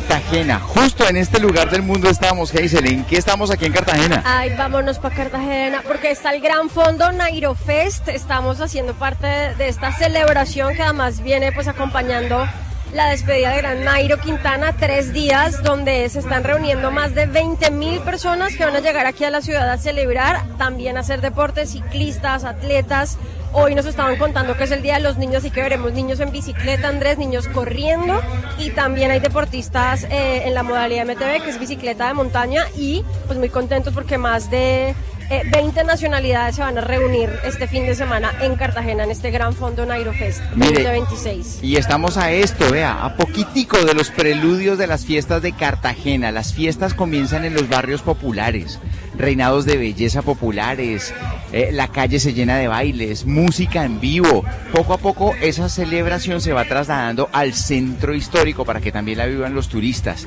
Cartagena. Justo en este lugar del mundo estamos, Hazel. ¿En qué estamos aquí en Cartagena? Ay, vámonos para Cartagena, porque está el gran fondo Nairo Fest. Estamos haciendo parte de esta celebración que además viene pues acompañando la despedida de Gran Nairo Quintana, 3 días donde se están reuniendo más de 20.000 personas que van a llegar aquí a la ciudad a celebrar, también a hacer deportes, ciclistas, atletas. Hoy nos estaban contando que es el Día de los Niños, así que veremos niños en bicicleta, Andrés, niños corriendo, y también hay deportistas en la modalidad MTB, que es bicicleta de montaña, y pues muy contentos porque más de 20 nacionalidades se van a reunir este fin de semana en Cartagena, en este gran fondo Nairo Fest 2026. Y estamos a esto, vea, a poquitico de los preludios de las fiestas de Cartagena. Las fiestas comienzan en los barrios populares, reinados de belleza populares, la calle se llena de bailes, música en vivo. Poco a poco esa celebración se va trasladando al centro histórico para que también la vivan los turistas.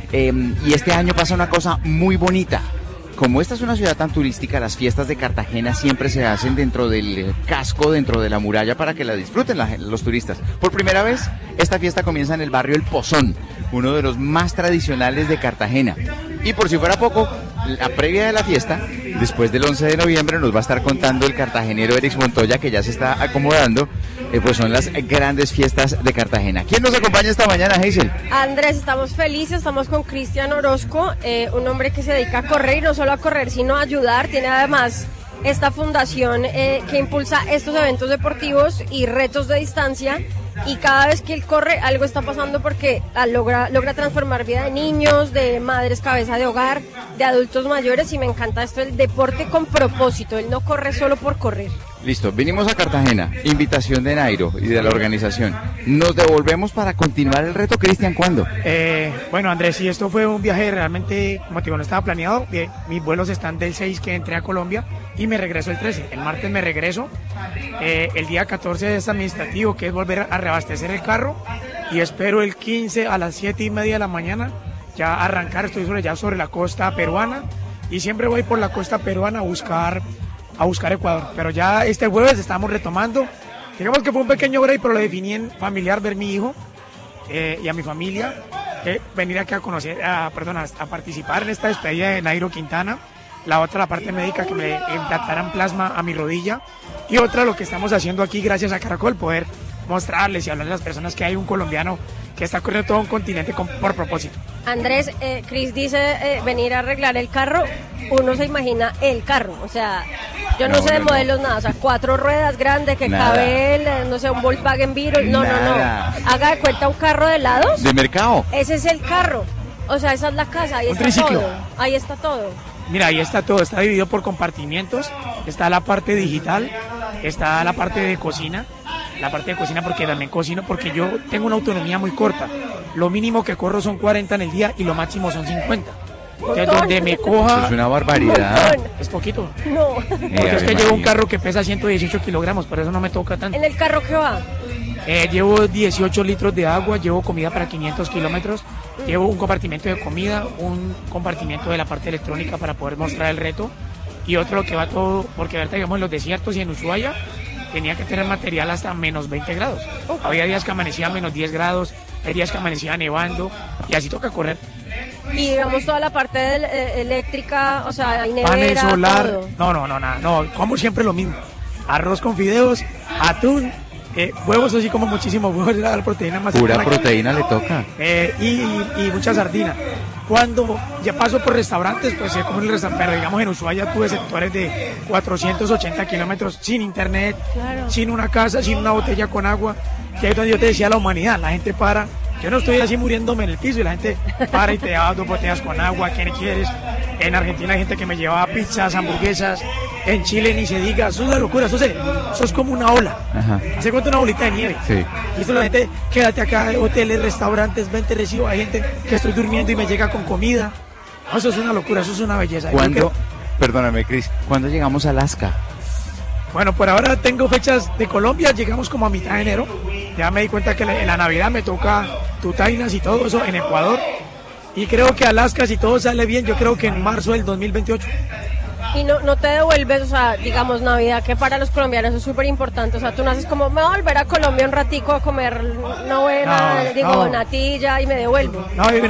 Y este año pasa una cosa muy bonita. Como esta es una ciudad tan turística, las fiestas de Cartagena siempre se hacen dentro del casco, dentro de la muralla, para que la disfruten los turistas. Por primera vez, esta fiesta comienza en el barrio El Pozón, uno de los más tradicionales de Cartagena. Y por si fuera poco, la previa de la fiesta, después del 11 de noviembre, nos va a estar contando el cartagenero Erix Montoya, que ya se está acomodando, pues son las grandes fiestas de Cartagena. ¿Quién nos acompaña esta mañana, Hazel? Andrés, estamos felices, estamos con Cristian Orozco, un hombre que se dedica a correr, y no solo a correr, sino a ayudar. Tiene además esta fundación que impulsa estos eventos deportivos y retos de distancia, y cada vez que él corre algo está pasando porque logra transformar vida de niños, de madres cabeza de hogar, de adultos mayores, y me encanta esto, el deporte con propósito. Él no corre solo por correr. Listo, vinimos a Cartagena, invitación de Nairo y de la organización. ¿Nos devolvemos para continuar el reto, Cristian? ¿Cuándo? Bueno, Andrés, sí, esto fue un viaje realmente, como te digo, no estaba planeado. Mis vuelos están del 6 que entré a Colombia y me regreso el 13. El martes me regreso. El día 14 es administrativo, que es volver a reabastecer el carro, y espero el 15 a las 7:30 de la mañana ya arrancar. Estoy sobre la costa peruana, y siempre voy por la costa peruana a buscar Ecuador, pero ya este jueves estamos retomando. Digamos que fue un pequeño break, pero lo definí en familiar, ver a mi hijo y a mi familia, venir aquí a conocer, a participar en esta despedida de Nairo Quintana. La otra, la parte médica, que me implantaran plasma a mi rodilla, y otra, lo que estamos haciendo aquí gracias a Caracol, poder mostrarles y hablarles a las personas que hay un colombiano que está corriendo todo un continente por propósito. Andrés, Chris dice venir a arreglar el carro. Uno se imagina el carro, o sea, yo no sé de modelos nada, o sea, 4 ruedas grandes que cabe un Volkswagen Beetle, no, haga de cuenta un carro de helados. ¿De mercado? Ese es el carro, o sea, esa es la casa, ahí está todo, ahí está todo. Mira, ahí está todo, está dividido por compartimientos, está la parte digital, está la parte de cocina, porque también cocino, porque yo tengo una autonomía muy corta. Lo mínimo que corro son 40 en el día y lo máximo son 50. Entonces, donde me coja... Eso es una barbaridad. Es poquito. No. Porque es que llevo un carro que pesa 118 kilogramos, por eso no me toca tanto. ¿En el carro qué va? Llevo 18 litros de agua, llevo comida para 500 kilómetros, llevo un compartimento de comida, un compartimento de la parte electrónica para poder mostrar el reto, y otro que va todo, porque ahorita digamos en los desiertos y en Ushuaia tenía que tener material hasta menos 20 grados. Había días que amanecía a menos 10 grados, hay días que amanecía nevando, y así toca correr. Y digamos toda la parte eléctrica, o sea, hay nevera, panel solar, todo. No, como siempre lo mismo, arroz con fideos, atún, huevos, así como muchísimos huevos, la proteína más pura proteína le toca, y mucha sardina. Cuando ya paso por restaurantes, pues como el restaurante, pero digamos en Ushuaia tuve sectores de 480 kilómetros sin internet, sin una casa, sin una botella con agua, que es donde yo te decía la humanidad, la gente para. Yo no estoy así muriéndome en el piso, y la gente para y te da 2 botellas con agua, ¿qué quieres? En Argentina hay gente que me llevaba pizzas, hamburguesas, en Chile ni se diga, eso es una locura, eso es como una ola. Hace cuenta una bolita de nieve. Sí. Y esto la gente, quédate acá, hoteles, restaurantes, ven, te recibo, hay gente que estoy durmiendo y me llega con comida. No, eso es una locura, eso es una belleza. Perdóname, Cris, ¿cuándo llegamos a Alaska? Bueno, por ahora tengo fechas de Colombia, llegamos como a mitad de enero. Ya me di cuenta que en la Navidad me toca Tutainas y todo eso en Ecuador. Y creo que Alaska, si todo sale bien, yo creo que en marzo del 2028. Y no te devuelves, o sea, digamos, Navidad, que para los colombianos es súper importante. O sea, tú naces como, me voy a volver a Colombia un ratico a comer natilla y me devuelvo. No,